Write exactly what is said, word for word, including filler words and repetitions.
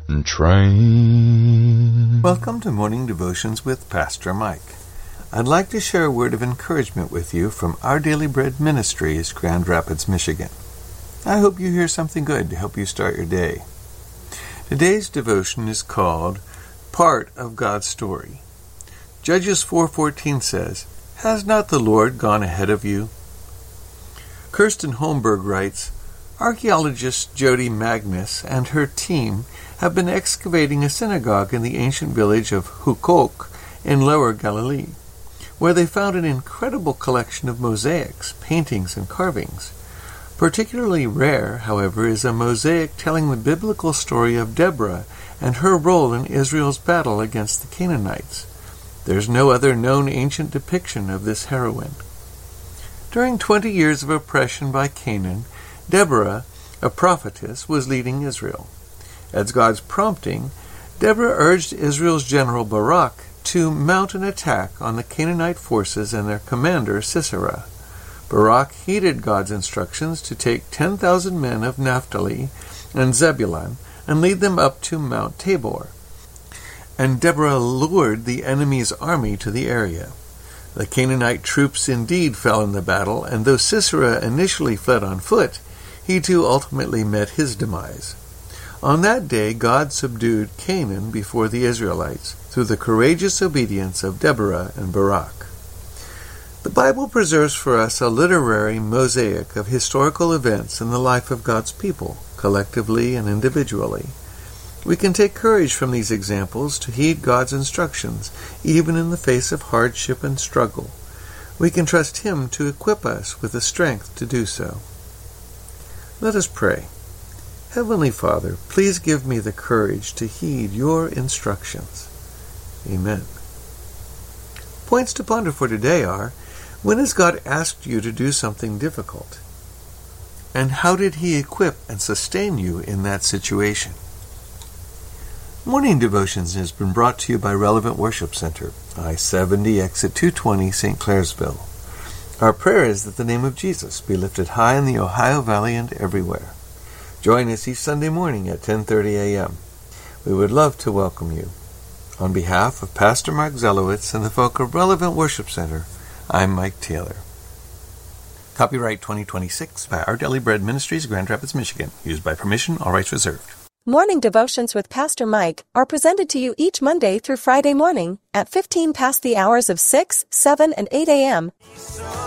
train. Welcome to Morning Devotions with Pastor Mike. I'd like to share a word of encouragement with you from Our Daily Bread Ministries, Grand Rapids, Michigan. I hope you hear something good to help you start your day. Today's devotion is called Part of God's Story. Judges four fourteen says, "Has not the Lord gone ahead of you?" Kirsten Holmberg writes, Archaeologist Jody Magnus and her team have been excavating a synagogue in the ancient village of Hukkok in Lower Galilee, where they found an incredible collection of mosaics, paintings, and carvings. Particularly rare, however, is a mosaic telling the biblical story of Deborah and her role in Israel's battle against the Canaanites. There's no other known ancient depiction of this heroine. During twenty years of oppression by Canaan, Deborah, a prophetess, was leading Israel. At God's prompting, Deborah urged Israel's general Barak to mount an attack on the Canaanite forces and their commander Sisera. Barak heeded God's instructions to take ten thousand men of Naphtali and Zebulun and lead them up to Mount Tabor. And Deborah lured the enemy's army to the area. The Canaanite troops indeed fell in the battle, and though Sisera initially fled on foot, he too ultimately met his demise. On that day, God subdued Canaan before the Israelites through the courageous obedience of Deborah and Barak. The Bible preserves for us a literary mosaic of historical events in the life of God's people, collectively and individually. We can take courage from these examples to heed God's instructions, even in the face of hardship and struggle. We can trust Him to equip us with the strength to do so. Let us pray. Heavenly Father, please give me the courage to heed your instructions. Amen. Points to ponder for today are, when has God asked you to do something difficult? And how did He equip and sustain you in that situation? Morning Devotions has been brought to you by Relevant Worship Center, I seventy, exit two twenty, Saint Clairsville. Our prayer is that the name of Jesus be lifted high in the Ohio Valley and everywhere. Join us each Sunday morning at ten thirty a.m. We would love to welcome you. On behalf of Pastor Mark Zelowitz and the folk of Relevant Worship Center, I'm Mike Taylor. Copyright twenty twenty-six by Our Daily Bread Ministries, Grand Rapids, Michigan. Used by permission, all rights reserved. Morning Devotions with Pastor Mike are presented to you each Monday through Friday morning at fifteen past the hours of six, seven, and eight a.m.